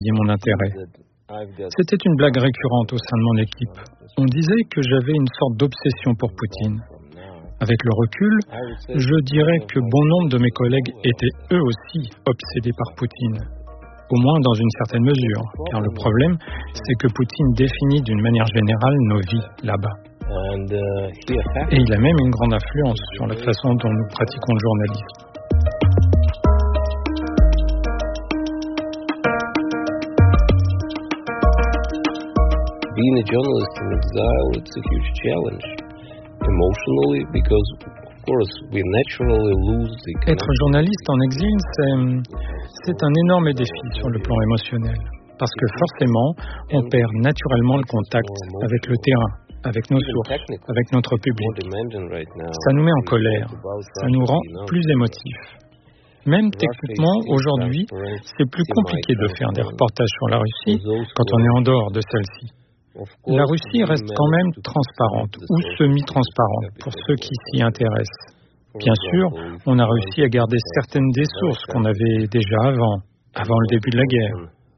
éveillé mon intérêt. C'était une blague récurrente au sein de mon équipe. On disait que j'avais une sorte d'obsession pour Poutine. Avec le recul, je dirais que bon nombre de mes collègues étaient eux aussi obsédés par Poutine. Au moins dans une certaine mesure, car le problème, c'est que Poutine définit d'une manière générale nos vies là-bas. Et il a même une grande influence sur la façon dont nous pratiquons le journalisme. Being a journalist in exile, it's a huge challenge, emotionally, because of course we naturally lose the connection. Être journaliste en exil, c'est un énorme défi sur le plan émotionnel, parce que forcément, on perd naturellement le contact avec le terrain, avec nos sources, avec notre public. Ça nous met en colère, ça nous rend plus émotifs. Même techniquement, aujourd'hui, c'est plus compliqué de faire des reportages sur la Russie quand on est en dehors de celle-ci. La Russie reste quand même transparente ou semi-transparente pour ceux qui s'y intéressent. Bien sûr, on a réussi à garder certaines des sources qu'on avait déjà avant le début de la guerre.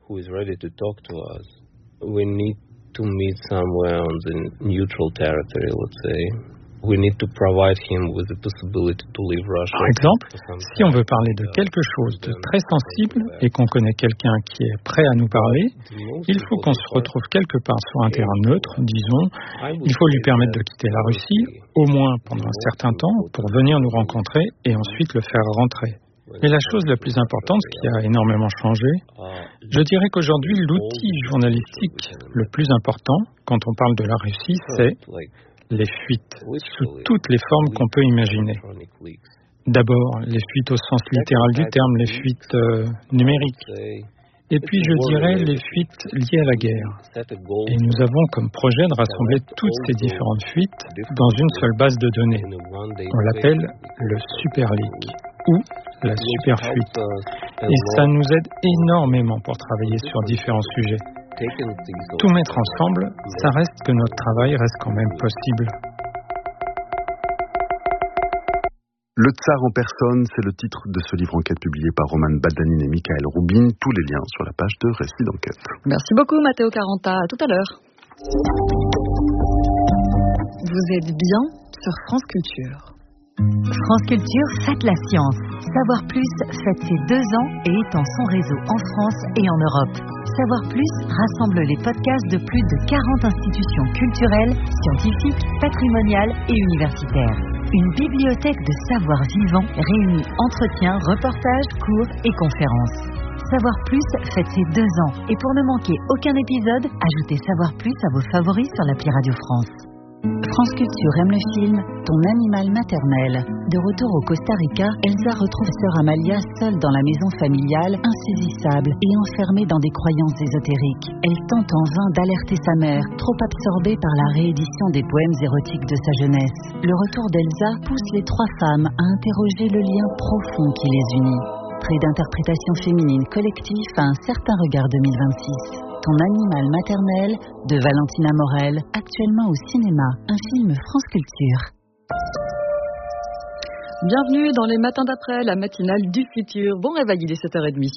We need to meet somewhere on the neutral territory, let's say. We need to provide him with the possibility to leave Russia. Par exemple, si on veut parler de quelque chose de très sensible et qu'on connaît quelqu'un qui est prêt à nous parler, il faut qu'on se retrouve quelque part sur un terrain neutre, disons. Il faut lui permettre de quitter la Russie, au moins pendant un certain temps, pour venir nous rencontrer et ensuite le faire rentrer. Mais la chose la plus importante, ce qui a énormément changé, je dirais qu'aujourd'hui, l'outil journalistique le plus important, quand on parle de la Russie, c'est les fuites, sous toutes les formes qu'on peut imaginer. D'abord, les fuites au sens littéral du terme, les fuites numériques. Et puis, je dirais, les fuites liées à la guerre. Et nous avons comme projet de rassembler toutes ces différentes fuites dans une seule base de données. On l'appelle le Super Leak ou la Super Fuite. Et ça nous aide énormément pour travailler sur différents sujets. Tout mettre ensemble, ça reste que notre travail reste quand même possible. Le Tsar en personne, c'est le titre de ce livre enquête publié par Roman Baldanin et Michael Roubin. Tous les liens sur la page de Récits d'enquête. Merci beaucoup Matteo Caranta, à tout à l'heure. Vous êtes bien sur France Culture. France Culture fête la science. Savoir Plus fête ses 2 ans et étend son réseau en France et en Europe. Savoir Plus rassemble les podcasts de plus de 40 institutions culturelles, scientifiques, patrimoniales et universitaires. Une bibliothèque de savoir vivant réunit entretiens, reportages, cours et conférences. Savoir Plus fête ses 2 ans et pour ne manquer aucun épisode, ajoutez Savoir Plus à vos favoris sur l'appli Radio France. France Culture aime le film Ton animal maternel. De retour au Costa Rica, Elsa retrouve sœur Amalia seule dans la maison familiale, insaisissable et enfermée dans des croyances ésotériques. Elle tente en vain d'alerter sa mère, trop absorbée par la réédition des poèmes érotiques de sa jeunesse. Le retour d'Elsa pousse les 3 femmes à interroger le lien profond qui les unit. Trait d'interprétation féminine collectif à un certain regard 2026. Ton animal maternel de Valentina Morel, actuellement au cinéma, un film France Culture. Bienvenue dans les matins d'après, la matinale du futur. Bon réveil, il est 7h30.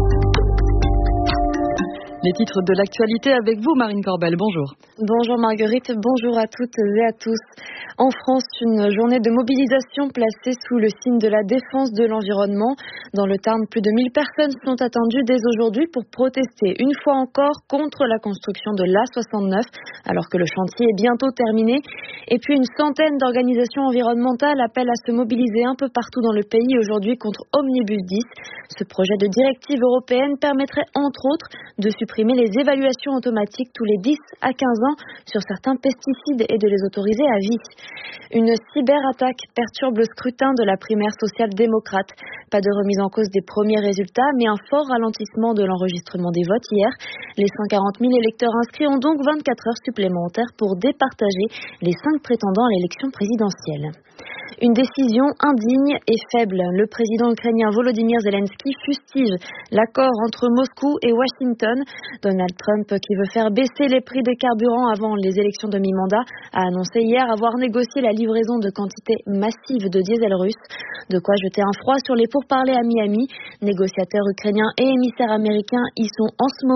Les titres de l'actualité avec vous, Marine Corbel. Bonjour. Bonjour Marguerite, bonjour à toutes et à tous. En France, une journée de mobilisation placée sous le signe de la défense de l'environnement. Dans le Tarn, plus de 1000 personnes sont attendues dès aujourd'hui pour protester une fois encore contre la construction de l'A69, alors que le chantier est bientôt terminé. Et puis une centaine d'organisations environnementales appellent à se mobiliser un peu partout dans le pays aujourd'hui contre Omnibus 10. Ce projet de directive européenne permettrait entre autres de supprimer les évaluations automatiques tous les 10 à 15 ans sur certains pesticides et de les autoriser à vie. Une cyberattaque perturbe le scrutin de la primaire social-démocrate. Pas de remise en cause des premiers résultats, mais un fort ralentissement de l'enregistrement des votes hier. Les 140 000 électeurs inscrits ont donc 24 heures supplémentaires pour départager les 5 prétendants à l'élection présidentielle. Une décision indigne et faible. Le président ukrainien Volodymyr Zelensky fustige l'accord entre Moscou et Washington. Donald Trump, qui veut faire baisser les prix des carburants avant les élections de mi-mandat, a annoncé hier avoir négocié la livraison de quantités massives de diesel russe. De quoi jeter un froid sur les pourparlers à Miami. Négociateurs ukrainiens et émissaires américains y sont en ce moment